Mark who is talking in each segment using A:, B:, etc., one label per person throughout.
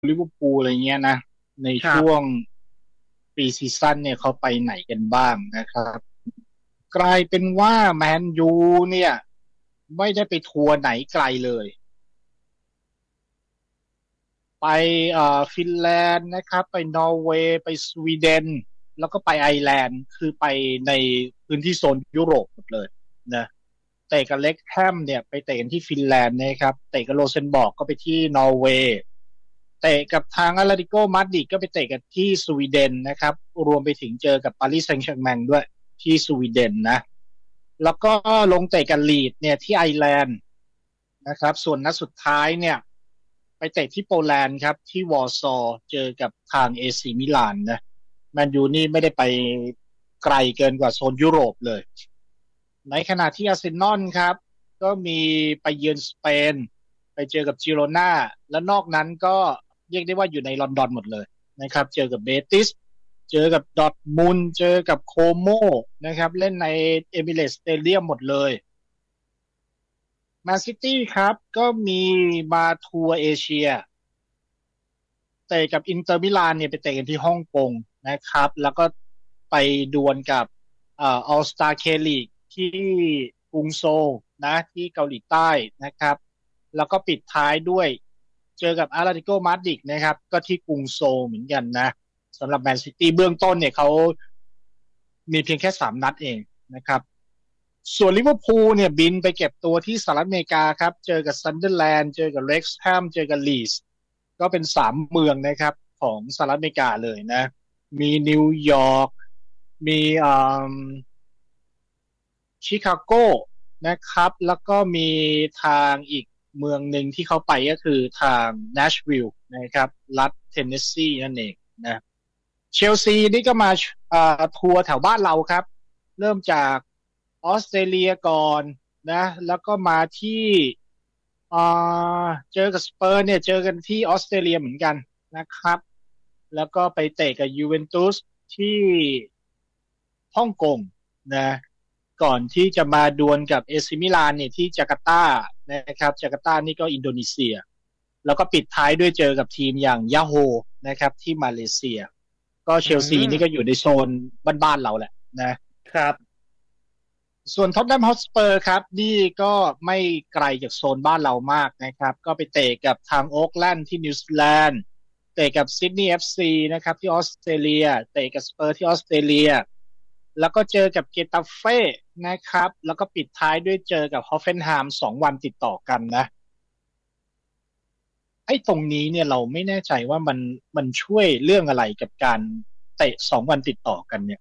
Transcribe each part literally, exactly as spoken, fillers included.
A: ลิเวอร์พูลอะไรเงี้ยนะในช่วง
B: ครับ
A: ปีซีซั่นเนี่ยเขาไปไหนกันบ้างนะครับกลายเป็นว่าแมนยูเนี่ยไม่ได้ไปทัวร์ไหนไกลเลยไปเอ่อฟินแลนด์นะครับไปนอร์เวย์ไปสวีเดนแล้วก็ไปไอร์แลนด์คือไปในพื้นที่โซนยุโรปหมดเลยนะเตะกับเล็กแฮมเนี่ยไปเตะกันที่ฟินแลนด์นะครับเตะกับโรเซนบอร์กก็ไปที่นอร์เวย์ เตะกับทางอาร์ติโกมาดริดก็ไปเตะกันที่สวีเดนนะครับรวมไปถึงเจอกับปารีสแซงต์แชร์แมงด้วยที่สวีเดนนะแล้วก็ลงเตะกับลีดเนี่ยที่ไอร์แลนด์นะครับส่วนนัดสุดท้ายเนี่ยไปเตะที่โปแลนด์ครับที่วอร์ซอร์เจอกับทางเอซีมิลานนะแมนยูนี่ไม่ได้ไปไกลเกินกว่าโซนยุโรปเลยในขณะที่อาร์เซนอลครับก็มีไปเยือนสเปนไปเจอกับจิโรนาและนอกนั้นก็เรียกได้ว่าอยู่ในลอนดอนหมดเลยนะครับเจอกับเบติสเจอกับดอร์ทมุนด์เจอกับโคโมนะครับเล่นในเอมิเรตส์สเตเดียมหมดเลยแมนซิตี้ครับก็มีมาทัวร์เอเชียเตะกับอินเตอร์มิลานเนี่ยไปเตะกันที่ฮ่องกงนะครับแล้วก็ไปดวลกับเอ่อออลสตาร์เคลีกที่กรุงโซลนะที่เกาหลีใต้นะครับแล้วก็ปิดท้ายด้วยเจอกับอาราติโกมาดริดนะครับก็ที่กรุงโซลเหมือนกันนะสำหรับแมนซิตี้เบื้องต้นเนี่ยเขามีเพียงแค่สามนัดเองนะครับส่วนลิเวอร์พูลเนี่ยบินไปเก็บตัวที่สหรัฐอเมริกาครับเจอกับซันเดอร์แลนด์เจอกับเร็กซ์แฮมเจอกับลีส ก็เป็นสามเมืองนะครับของสหรัฐอเมริกาเลยนะมีนิวยอร์กมีอ่าชิคาโกนะครับแล้วก็มีทางอีกเมืองหนึ่งที่เขาไปก็คือทางน a ชวิลล์นะครับรัฐเทนเนสซีนั่นเองนะเชลซีนี่ก็มาอ่าทัวร์แถวบ้านเราครับเริ่มจากออสเตรเลียก่อนนะแล้วก็มาที่อ่าเจอกับสเปอร์เนี่ยเจอกันที่ออสเตรเลียเหมือนกันนะครับแล้วก็ไปเตะกับยูเวนตุสที่ฮ่องกงนะก่อนที่จะมาดวลกับเอซิมิลานเนี่ยที่จาการ์ตานะครับจาการ์ตานี่ก็อินโดนีเซียแล้วก็ปิดท้ายด้วยเจอกับทีมอย่างยาโฮนะครับที่มาเลเซียก็เช
B: อื
A: ลซีนี่ก็อ
B: ม
A: ยู่ในโซนบ้านๆเราแหละนะ
B: ครับ
A: ส่วนท็อตแนมฮอตสเปอร์ครับนี่ก็ไม่ไกลจากโซนบ้านเรามากนะครับก็ไปเตะกับทางโอ๊กแลนด์ที่นิวซีแลนด์เตะกับซิดนีย์เอฟซีนะครับที่ออสเตรเลียเตะกับสเปอร์ที่ออสเตรเลียแล้วก็เจอกับเกตาเฟ่นะครับแล้วก็ปิดท้ายด้วยเจอกับฮอฟเฟนไฮม์สองวันติดต่อกันนะไอ้ตรงนี้เนี่ยเราไม่แน่ใจว่ามันมันช่วยเรื่องอะไรกับการเตะสองวันติดต่อกันเนี่ย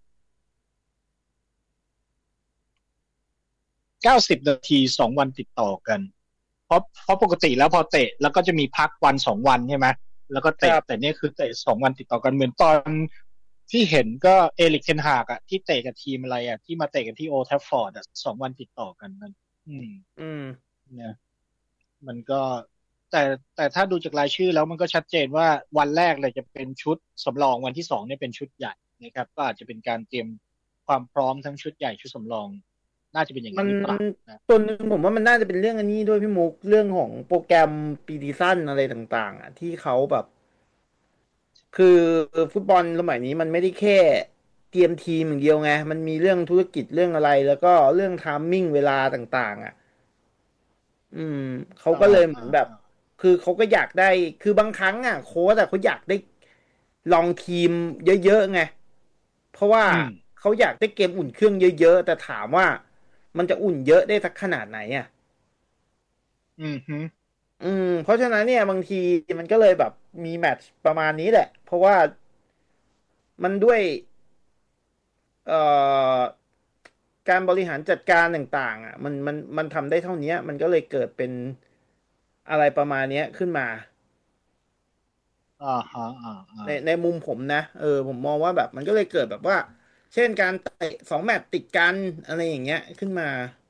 A: เก้าสิบนาทีสองวันติดต่อกันเพราะเพราะปกติแล้วพอเตะแล้วก็จะมีพักวันสองวันใช่ไหมแล้วก็
B: ครั
A: เตะแต่
B: บ
A: เนี่ยคือเตะสองวันติดต่อกันเหมือนตอนที่เห็นก็เอริกเทนฮากอะที่เตะกับทีมอะไรอะที่มาเตะกันที่โอลด์แทฟฟอร์ดอะสองวันติดต่อกันมันอืม
B: อืม
A: เนี่ยมันก็แต่แต่ถ้าดูจากรายชื่อแล้วมันก็ชัดเจนว่าวันแรกเลยจะเป็นชุดสำรองวันที่สองเนี่ยเป็นชุดใหญ่นะครับก็อาจจะเป็นการเตรียมความพร้อมทั้งชุดใหญ่ชุดสำรองน่าจะเป็นอย่าง
B: มัน
A: นั้นหรือเปล่านะ
B: ตัวหนึ่งผมว่ามันน่าจะเป็นเรื่องอันนี้ด้วยพี่มุกเรื่องของโปรแกรมปีดีสั้นอะไรต่างๆอ่ะที่เขาแบบคือฟุตบอลสมัยนี้มันไม่ได้แค่เตรียมทีมอย่างเดียวไงมันมีเรื่องธุรกิจเรื่องอะไรแล้วก็เรื่องไทามมิ่งเวลาต่างๆอ่ะอืมเขา
A: อ่า
B: ก็เลยเหมื
A: อ่า
B: อนแบบ
A: อ่า
B: คือเขาก็อยากได้คือบางครั้งอ่ะโค้ชอ่ะเขาอยากได้ลองทีมเยอะๆไง เพราะว่า
A: อืม
B: เขาอยากได้เกมอุ่นเครื่องเยอะๆแต่ถามว่ามันจะอุ่นเยอะได้สักขนาดไหนอ่ะ
A: อืมฮึ
B: อืมเพราะฉะนั้นเนี่ยบางทีมันก็เลยแบบมีแมตช์ประมาณนี้แหละเพราะว่ามันด้วยเอ่อการบริหารจัดการต่างๆอ่ะมันมันมันทำได้เท่านี้มันก็เลยเกิดเป็นอะไรประมาณเนี้ยขึ้นมา
A: อ่าฮะอ่าอ่า
B: ในในมุมผมนะเออผมมองว่าแบบมันก็เลยเกิดแบบว่าเช่นการเตะสองแมตช์ติดกันอะไรอย่างเงี้ยขึ้นมา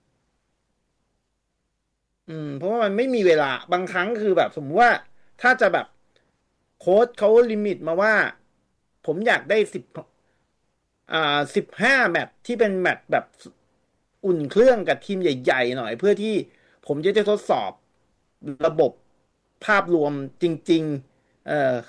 B: อืมเพราะว่ามันไม่มีเวลาบางครั้งคือแบบสมมติว่าถ้าจะแบบโค้ชเขาลิมิตมาว่าผมอยากได้สิบอ่าสิบห้าแมตช์ที่เป็นแมตช์แบบอุ่นเครื่องกับทีมใหญ่ๆหน่อยเพื่อที่ผมจะได้ทดสอบระบบภาพรวมจริงๆเออ